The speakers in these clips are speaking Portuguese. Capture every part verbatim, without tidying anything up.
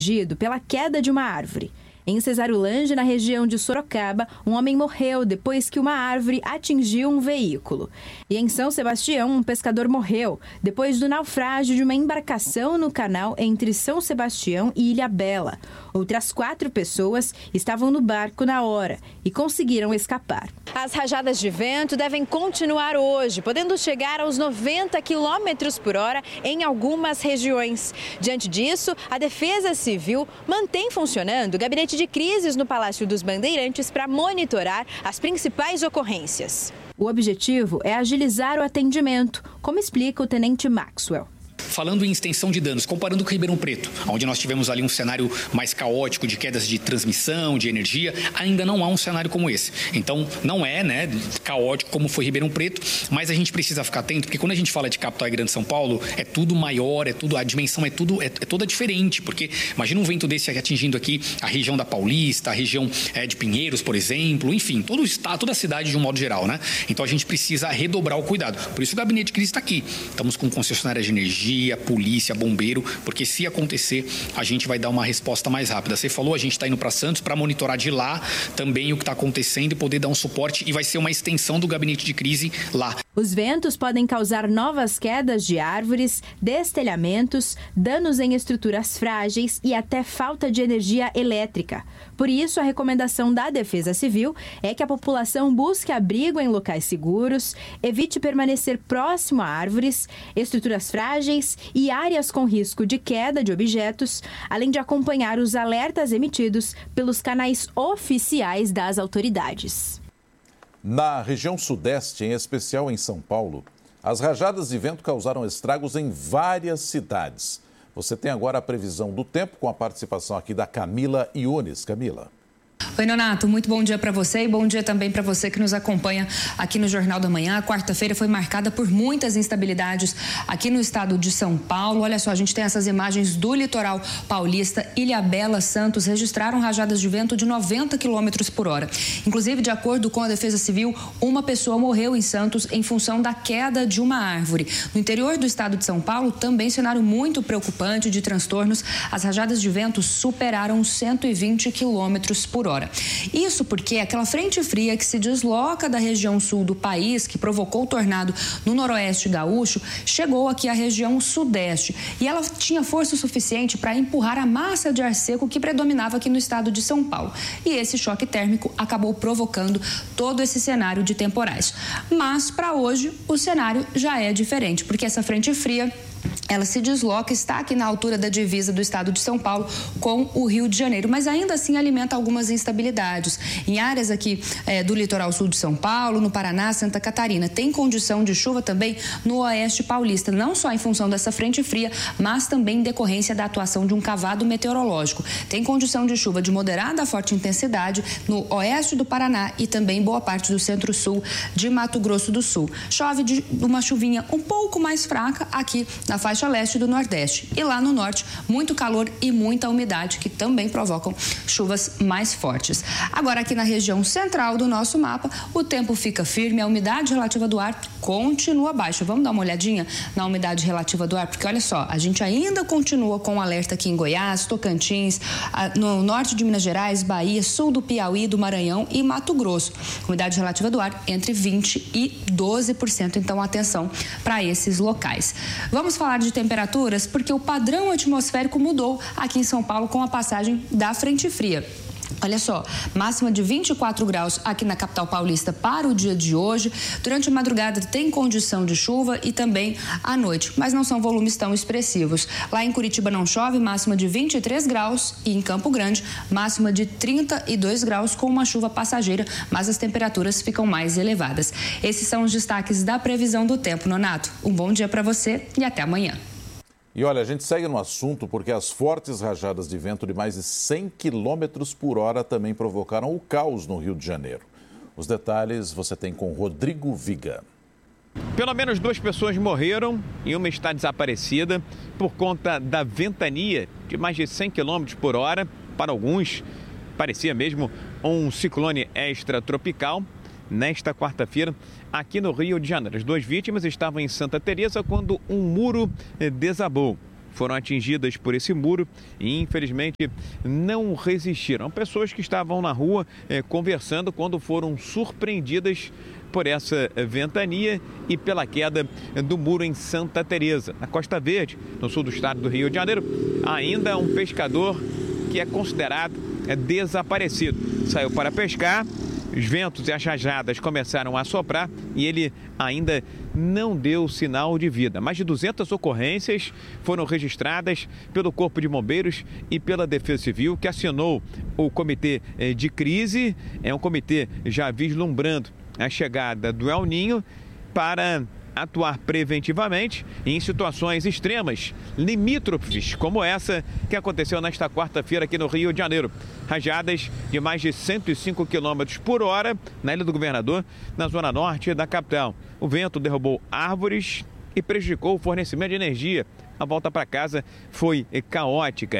atingido pela queda de uma árvore. Em Cesarulange, na região de Sorocaba, um homem morreu depois que uma árvore atingiu um veículo. E em São Sebastião, um pescador morreu depois do naufrágio de uma embarcação no canal entre São Sebastião e Ilhabela. Outras quatro pessoas estavam no barco na hora e conseguiram escapar. As rajadas de vento devem continuar hoje, podendo chegar aos noventa quilômetros por hora em algumas regiões. Diante disso, a Defesa Civil mantém funcionando o gabinete de crises no Palácio dos Bandeirantes para monitorar as principais ocorrências. O objetivo é agilizar o atendimento, como explica o tenente Maxwell. Falando em extensão de danos, comparando com Ribeirão Preto, onde nós tivemos ali um cenário mais caótico de quedas de transmissão, de energia, ainda não há um cenário como esse. Então, não é, né, caótico como foi Ribeirão Preto, mas a gente precisa ficar atento, porque quando a gente fala de capital e grande São Paulo, é tudo maior, é tudo, a dimensão é tudo, é, é toda diferente, porque imagina um vento desse atingindo aqui a região da Paulista, a região é, de Pinheiros, por exemplo, enfim, todo o estado, toda a cidade de um modo geral, né? Então a gente precisa redobrar o cuidado. Por isso o gabinete de crise está aqui. Estamos com concessionária de energia, polícia, bombeiro, porque se acontecer, a gente vai dar uma resposta mais rápida. Você falou, a gente está indo para Santos para monitorar de lá também o que está acontecendo e poder dar um suporte, e vai ser uma extensão do gabinete de crise lá. Os ventos podem causar novas quedas de árvores, destelhamentos, danos em estruturas frágeis e até falta de energia elétrica. Por isso, a recomendação da Defesa Civil é que a população busque abrigo em locais seguros, evite permanecer próximo a árvores, estruturas frágeis e áreas com risco de queda de objetos, além de acompanhar os alertas emitidos pelos canais oficiais das autoridades. Na região sudeste, em especial em São Paulo, as rajadas de vento causaram estragos em várias cidades. Você tem agora a previsão do tempo com a participação aqui da Camila Iones. Camila. Oi, Nonato, muito bom dia para você e bom dia também para você que nos acompanha aqui no Jornal da Manhã. A quarta-feira foi marcada por muitas instabilidades aqui no estado de São Paulo. Olha só, a gente tem essas imagens do litoral paulista. Ilhabela, Santos registraram rajadas de vento de noventa quilômetros por hora. Inclusive, de acordo com a Defesa Civil, uma pessoa morreu em Santos em função da queda de uma árvore. No interior do estado de São Paulo, também cenário muito preocupante de transtornos. As rajadas de vento superaram cento e vinte quilômetros por hora. Isso porque aquela frente fria que se desloca da região sul do país, que provocou o tornado no noroeste gaúcho, chegou aqui à região sudeste. E ela tinha força suficiente para empurrar a massa de ar seco que predominava aqui no estado de São Paulo. E esse choque térmico acabou provocando todo esse cenário de temporais. Mas, para hoje, o cenário já é diferente, porque essa frente fria, ela se desloca, está aqui na altura da divisa do estado de São Paulo com o Rio de Janeiro, mas ainda assim alimenta algumas instabilidades. Em áreas aqui é, do litoral sul de São Paulo, no Paraná, Santa Catarina, tem condição de chuva também no oeste paulista, não só em função dessa frente fria, mas também em decorrência da atuação de um cavado meteorológico. Tem condição de chuva de moderada a forte intensidade no oeste do Paraná e também boa parte do centro-sul de Mato Grosso do Sul. Chove de uma chuvinha um pouco mais fraca aqui na faixa leste do Nordeste. E lá no Norte, muito calor e muita umidade, que também provocam chuvas mais fortes. Agora, aqui na região central do nosso mapa, o tempo fica firme, a umidade relativa do ar continua baixa. Vamos dar uma olhadinha na umidade relativa do ar, porque olha só, a gente ainda continua com alerta aqui em Goiás, Tocantins, no norte de Minas Gerais, Bahia, sul do Piauí, do Maranhão e Mato Grosso. Umidade relativa do ar entre vinte e doze por cento, então atenção para esses locais. Vamos falar de temperaturas porque o padrão atmosférico mudou aqui em São Paulo com a passagem da frente fria. Olha só, máxima de vinte e quatro graus aqui na capital paulista para o dia de hoje. Durante a madrugada tem condição de chuva e também à noite, mas não são volumes tão expressivos. Lá em Curitiba não chove, máxima de vinte e três graus e em Campo Grande, máxima de trinta e dois graus com uma chuva passageira, mas as temperaturas ficam mais elevadas. Esses são os destaques da previsão do tempo, Nonato. Um bom dia para você e até amanhã. E olha, a gente segue no assunto porque as fortes rajadas de vento de mais de cem quilômetros por hora também provocaram o caos no Rio de Janeiro. Os detalhes você tem com Rodrigo Viga. Pelo menos duas pessoas morreram e uma está desaparecida por conta da ventania de mais de cem quilômetros por hora. Para alguns, parecia mesmo um ciclone extratropical. Nesta quarta-feira, aqui no Rio de Janeiro, as duas vítimas estavam em Santa Teresa quando um muro desabou. foram atingidas por esse muro e, infelizmente, não resistiram. Pessoas que estavam na rua eh, conversando quando foram surpreendidas por essa ventania e pela queda do muro em Santa Teresa, na Costa Verde, no sul do estado do Rio de Janeiro. Ainda um pescador que é considerado é, desaparecido. Saiu para pescar, os ventos e as rajadas começaram a soprar e ele ainda não deu sinal de vida. Mais de duzentas ocorrências foram registradas pelo Corpo de Bombeiros e pela Defesa Civil, que acionou o Comitê de Crise. É um comitê já vislumbrando a chegada do El Niño para atuar preventivamente em situações extremas, limítrofes, como essa que aconteceu nesta quarta-feira aqui no Rio de Janeiro. Rajadas de mais de cento e cinco quilômetros por hora na Ilha do Governador, na zona norte da capital. O vento derrubou árvores e prejudicou o fornecimento de energia. A volta para casa foi caótica.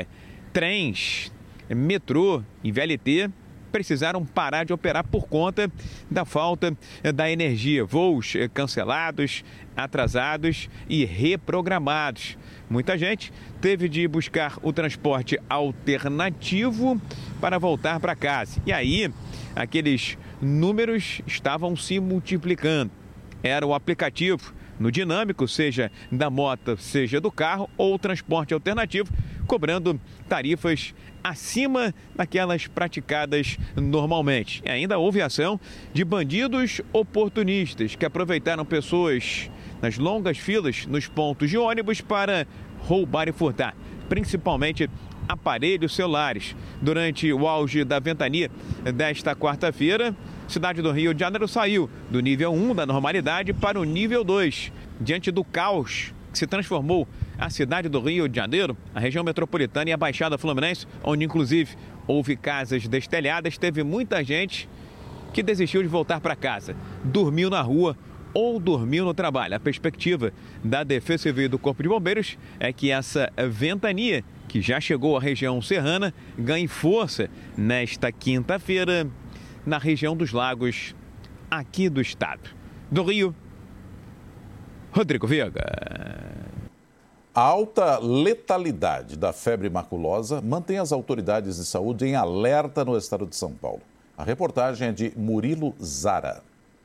Trens, metrô e V L T precisaram parar de operar por conta da falta da energia. Voos cancelados, atrasados e reprogramados. Muita gente teve de buscar o transporte alternativo para voltar para casa. E aí, aqueles números estavam se multiplicando. Era o aplicativo no dinâmico, seja da moto, seja do carro, ou o transporte alternativo, cobrando tarifas acima daquelas praticadas normalmente. E ainda houve ação de bandidos oportunistas que aproveitaram pessoas nas longas filas nos pontos de ônibus para roubar e furtar, principalmente aparelhos celulares. Durante o auge da ventania desta quarta-feira, a cidade do Rio de Janeiro saiu do nível um da normalidade para o nível dois, diante do caos que se transformou a cidade do Rio de Janeiro, a região metropolitana e a Baixada Fluminense, onde inclusive houve casas destelhadas. Teve muita gente que desistiu de voltar para casa, dormiu na rua ou dormiu no trabalho. A perspectiva da Defesa Civil e do Corpo de Bombeiros é que essa ventania, que já chegou à região serrana, ganhe força nesta quinta-feira na região dos lagos aqui do estado. Do Rio, Rodrigo Viega. A alta letalidade da febre maculosa mantém as autoridades de saúde em alerta no estado de São Paulo. A reportagem é de Murilo Zara.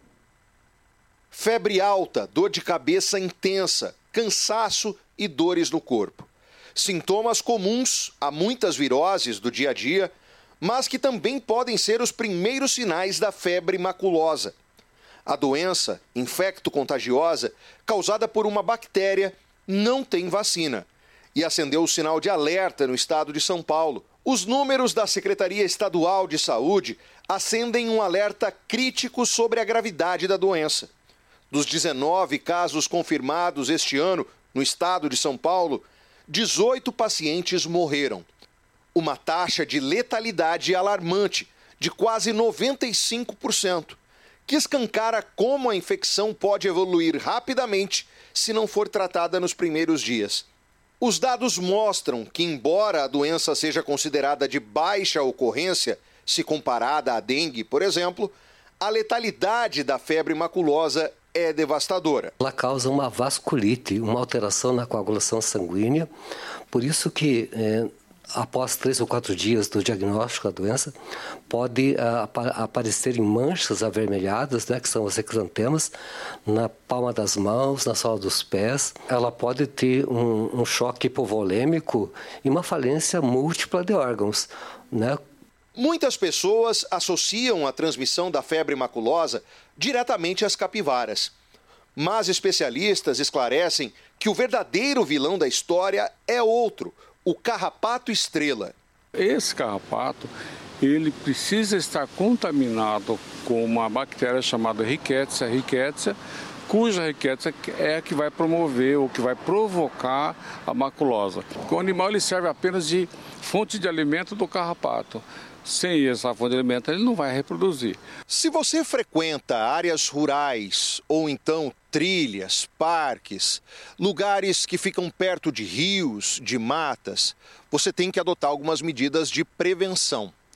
Febre alta, dor de cabeça intensa, cansaço e dores no corpo. Sintomas comuns a muitas viroses do dia a dia, mas que também podem ser os primeiros sinais da febre maculosa. A doença infecto-contagiosa, causada por uma bactéria, não tem vacina e acendeu o sinal de alerta no estado de São Paulo. Os números da Secretaria Estadual de Saúde acendem um alerta crítico sobre a gravidade da doença. Dos dezenove casos confirmados este ano no estado de São Paulo, dezoito pacientes morreram. Uma taxa de letalidade alarmante de quase noventa e cinco por cento, que escancara como a infecção pode evoluir rapidamente se não for tratada nos primeiros dias. Os dados mostram que, embora a doença seja considerada de baixa ocorrência, se comparada à dengue, por exemplo, a letalidade da febre maculosa é devastadora. Ela causa uma vasculite, uma alteração na coagulação sanguínea, por isso que é, após três ou quatro dias do diagnóstico da doença, pode uh, ap aparecer em manchas avermelhadas, né, que são as exantemas, na palma das mãos, na sola dos pés. Ela pode ter um, um choque hipovolêmico e uma falência múltipla de órgãos, né? Muitas pessoas associam a transmissão da febre maculosa diretamente às capivaras. Mas especialistas esclarecem que o verdadeiro vilão da história é outro, o carrapato estrela. Esse carrapato, ele precisa estar contaminado com uma bactéria chamada Rickettsia rickettsiae, cuja Rickettsia é a que vai promover ou que vai provocar a maculosa. O animal ele serve apenas de fonte de alimento do carrapato. Sem essa fonte de alimento, ele não vai reproduzir. Se você frequenta áreas rurais ou então trilhas, parques, lugares que ficam perto de rios, de matas, você tem que adotar algumas medidas de prevenção.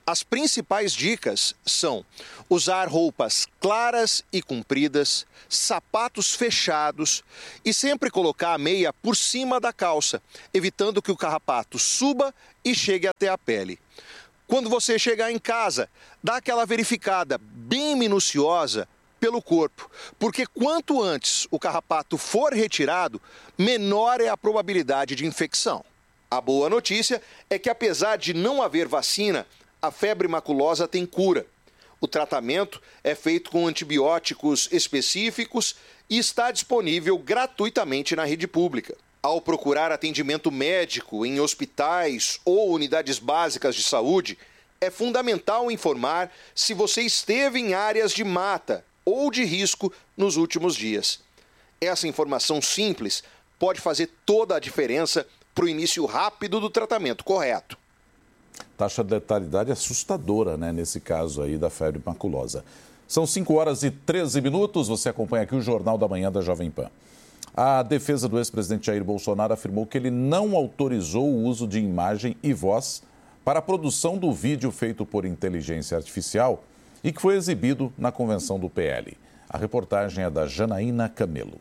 As principais dicas são usar roupas claras e compridas, sapatos fechados e sempre colocar a meia por cima da calça, evitando que o carrapato suba e chegue até a pele. Quando você chegar em casa, dá aquela verificada bem minuciosa pelo corpo, porque quanto antes o carrapato for retirado, menor é a probabilidade de infecção. A boa notícia é que, apesar de não haver vacina, a febre maculosa tem cura. O tratamento é feito com antibióticos específicos e está disponível gratuitamente na rede pública. Ao procurar atendimento médico em hospitais ou unidades básicas de saúde, é fundamental informar se você esteve em áreas de mata ou de risco nos últimos dias. Essa informação simples pode fazer toda a diferença para o início rápido do tratamento correto. Taxa de letalidade assustadora, né, nesse caso aí da febre maculosa. São cinco horas e treze minutos, você acompanha aqui o Jornal da Manhã da Jovem Pan. A defesa do ex-presidente Jair Bolsonaro afirmou que ele não autorizou o uso de imagem e voz para a produção do vídeo feito por inteligência artificial e que foi exibido na convenção do P L. A reportagem é da Janaína Camelo.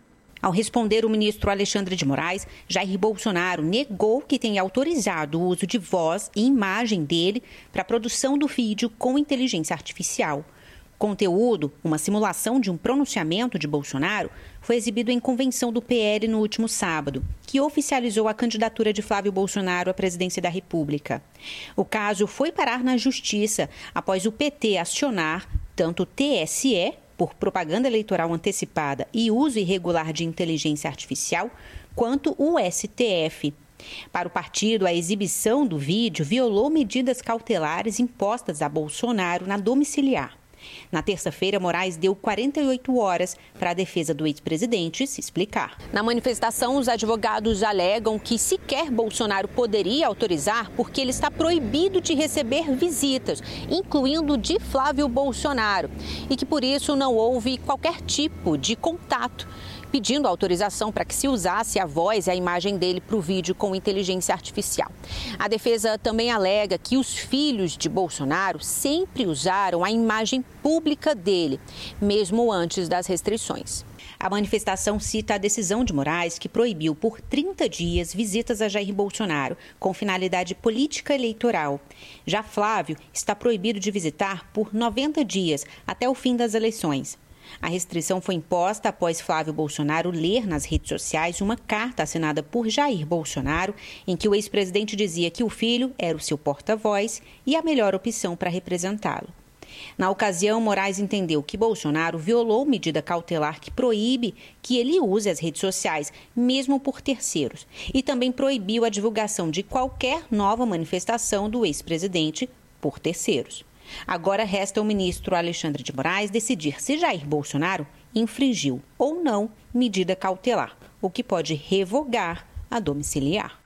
Ao responder o ministro Alexandre de Moraes, Jair Bolsonaro negou que tenha autorizado o uso de voz e imagem dele para a produção do vídeo com inteligência artificial. O conteúdo, uma simulação de um pronunciamento de Bolsonaro, foi exibido em convenção do P L no último sábado, que oficializou a candidatura de Flávio Bolsonaro à presidência da República. O caso foi parar na Justiça após o P T acionar tanto o T S E, por propaganda eleitoral antecipada e uso irregular de inteligência artificial, quanto o S T F. Para o partido, a exibição do vídeo violou medidas cautelares impostas a Bolsonaro na domiciliar. Na terça-feira, Moraes deu quarenta e oito horas para a defesa do ex-presidente se explicar. Na manifestação, os advogados alegam que sequer Bolsonaro poderia autorizar porque ele está proibido de receber visitas, incluindo de Flávio Bolsonaro, e que por isso não houve qualquer tipo de contato, pedindo autorização para que se usasse a voz e a imagem dele para o vídeo com inteligência artificial. A defesa também alega que os filhos de Bolsonaro sempre usaram a imagem pública dele, mesmo antes das restrições. A manifestação cita a decisão de Moraes, que proibiu por trinta dias visitas a Jair Bolsonaro, com finalidade política eleitoral. Já Flávio está proibido de visitar por noventa dias, até o fim das eleições. A restrição foi imposta após Flávio Bolsonaro ler nas redes sociais uma carta assinada por Jair Bolsonaro, em que o ex-presidente dizia que o filho era o seu porta-voz e a melhor opção para representá-lo. Na ocasião, Moraes entendeu que Bolsonaro violou medida cautelar que proíbe que ele use as redes sociais, mesmo por terceiros, e também proibiu a divulgação de qualquer nova manifestação do ex-presidente por terceiros. Agora resta ao ministro Alexandre de Moraes decidir se Jair Bolsonaro infringiu ou não medida cautelar, o que pode revogar a domiciliar.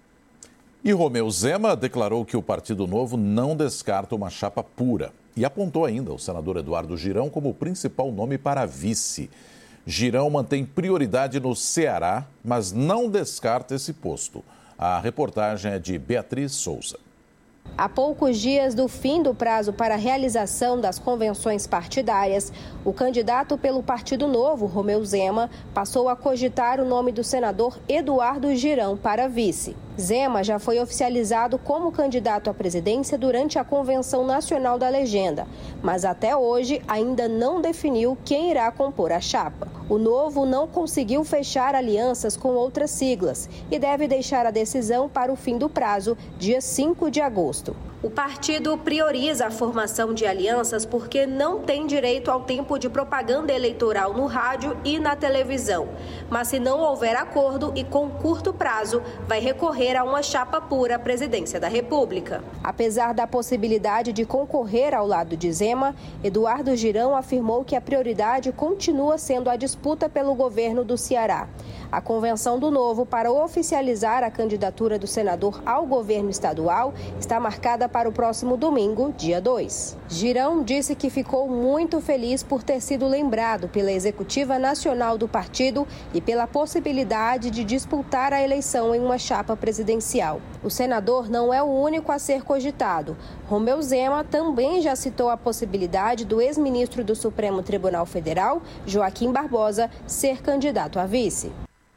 E Romeu Zema declarou que o Partido Novo não descarta uma chapa pura e apontou ainda o senador Eduardo Girão como o principal nome para vice. Girão mantém prioridade no Ceará, mas não descarta esse posto. A reportagem é de Beatriz Souza. Há poucos dias do fim do prazo para a realização das convenções partidárias, o candidato pelo Partido Novo, Romeu Zema, passou a cogitar o nome do senador Eduardo Girão para vice. Zema já foi oficializado como candidato à presidência durante a Convenção Nacional da Legenda, mas até hoje ainda não definiu quem irá compor a chapa. O Novo não conseguiu fechar alianças com outras siglas e deve deixar a decisão para o fim do prazo, dia cinco de agosto. O partido prioriza a formação de alianças porque não tem direito ao tempo de propaganda eleitoral no rádio e na televisão. Mas se não houver acordo e com curto prazo, vai recorrer a uma chapa pura à presidência da República. Apesar da possibilidade de concorrer ao lado de Zema, Eduardo Girão afirmou que a prioridade continua sendo a disputa disputa pelo governo do Ceará. A convenção do Novo para oficializar a candidatura do senador ao governo estadual está marcada para o próximo domingo, dia dois. Girão disse que ficou muito feliz por ter sido lembrado pela executiva nacional do partido e pela possibilidade de disputar a eleição em uma chapa presidencial. O senador não é o único a ser cogitado. Romeu Zema também já citou a possibilidade do ex-ministro do Supremo Tribunal Federal, Joaquim Barbosa, ser candidato a vice.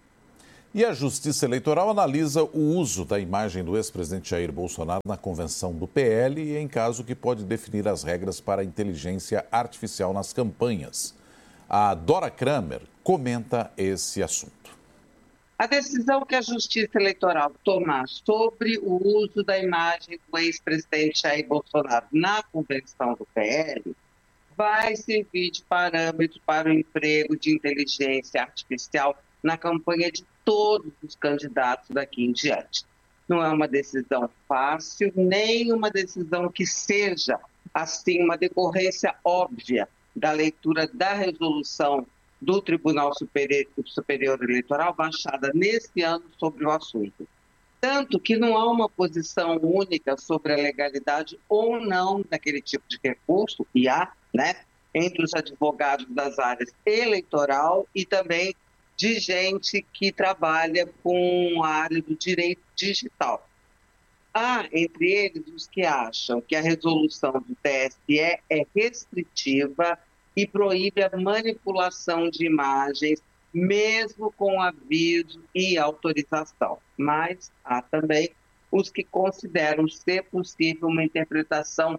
E a Justiça Eleitoral analisa o uso da imagem do ex-presidente Jair Bolsonaro na convenção do P L em caso que pode definir as regras para a inteligência artificial nas campanhas. A Dora Kramer comenta esse assunto. A decisão que a Justiça Eleitoral tomar sobre o uso da imagem do ex-presidente Jair Bolsonaro na convenção do P L vai servir de parâmetro para o emprego de inteligência artificial na campanha de todos os candidatos daqui em diante. Não é uma decisão fácil, nem uma decisão que seja, assim, uma decorrência óbvia da leitura da resolução do Tribunal Superior, Superior Eleitoral baixada nesse ano sobre o assunto. Tanto que não há uma posição única sobre a legalidade ou não daquele tipo de recurso, e há, né, entre os advogados das áreas eleitoral e também de gente que trabalha com a área do direito digital. Há, entre eles, os que acham que a resolução do T S E é restritiva e proíbe a manipulação de imagens, mesmo com aviso e autorização. Mas há também os que consideram ser possível uma interpretação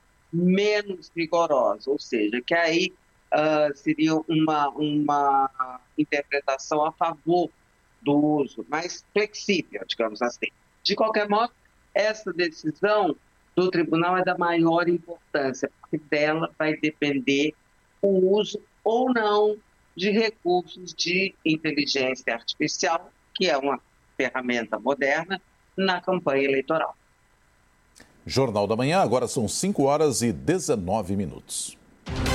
menos rigorosa, ou seja, que aí Uh, seria uma, uma interpretação a favor do uso, mais flexível, digamos assim. De qualquer modo, essa decisão do tribunal é da maior importância, porque dela vai depender o uso ou não de recursos de inteligência artificial, que é uma ferramenta moderna, na campanha eleitoral. Jornal da Manhã, agora são cinco horas e dezenove minutos.